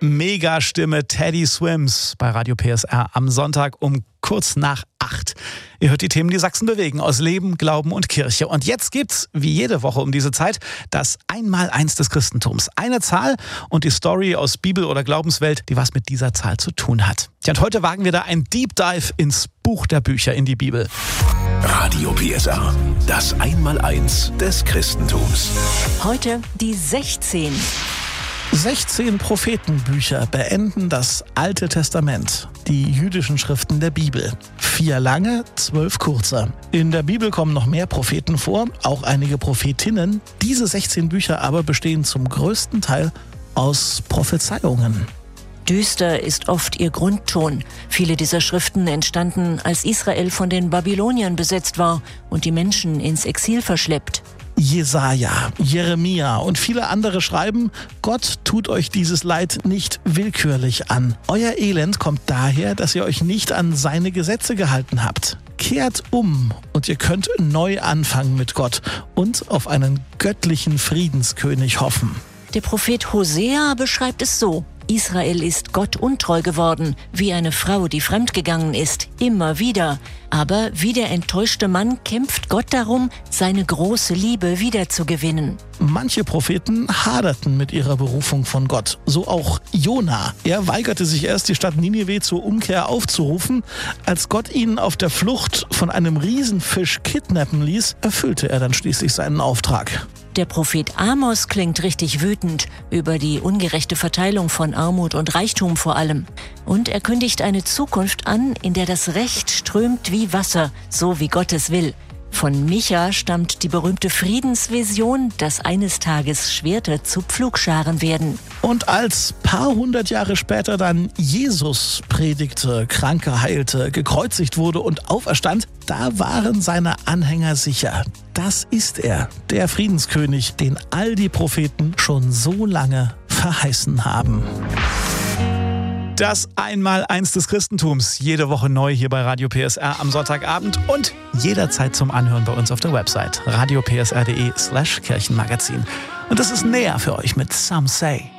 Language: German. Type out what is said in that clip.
Megastimme Teddy Swims bei Radio PSR am Sonntag um kurz nach 8. Ihr hört die Themen, die Sachsen bewegen, aus Leben, Glauben und Kirche. Und jetzt gibt's, wie jede Woche um diese Zeit, das Einmaleins des Christentums. Eine Zahl und die Story aus Bibel- oder Glaubenswelt, die was mit dieser Zahl zu tun hat. Ja, und heute wagen wir da ein Deep Dive ins Buch der Bücher, in die Bibel. Radio PSR, das Einmaleins des Christentums. Heute die 16. 16 Prophetenbücher beenden das Alte Testament, die jüdischen Schriften der Bibel. 4 lange, 12 kurze. In der Bibel kommen noch mehr Propheten vor, auch einige Prophetinnen. Diese 16 Bücher aber bestehen zum größten Teil aus Prophezeiungen. Düster ist oft ihr Grundton. Viele dieser Schriften entstanden, als Israel von den Babyloniern besetzt war und die Menschen ins Exil verschleppt. Jesaja, Jeremia und viele andere schreiben, Gott tut euch dieses Leid nicht willkürlich an. Euer Elend kommt daher, dass ihr euch nicht an seine Gesetze gehalten habt. Kehrt um und ihr könnt neu anfangen mit Gott und auf einen göttlichen Friedenskönig hoffen. Der Prophet Hosea beschreibt es so: Israel ist Gott untreu geworden, wie eine Frau, die fremdgegangen ist, immer wieder. Aber wie der enttäuschte Mann kämpft Gott darum, seine große Liebe wiederzugewinnen. Manche Propheten haderten mit ihrer Berufung von Gott, so auch Jona. Er weigerte sich erst, die Stadt Ninive zur Umkehr aufzurufen. Als Gott ihn auf der Flucht von einem Riesenfisch kidnappen ließ, erfüllte er dann schließlich seinen Auftrag. Der Prophet Amos klingt richtig wütend über die ungerechte Verteilung von Armut und Reichtum vor allem. Und er kündigt eine Zukunft an, in der das Recht strömt wie Wasser, so wie Gott es will. Von Micha stammt die berühmte Friedensvision, dass eines Tages Schwerter zu Pflugscharen werden. Und als paar hundert Jahre später dann Jesus predigte, Kranke heilte, gekreuzigt wurde und auferstand, da waren seine Anhänger sicher. Das ist er, der Friedenskönig, den all die Propheten schon so lange verheißen haben. Das Einmaleins des Christentums. Jede Woche neu hier bei Radio PSR am Sonntagabend und jederzeit zum Anhören bei uns auf der Website radiopsr.de/Kirchenmagazin. Und das ist näher für euch mit Some Say.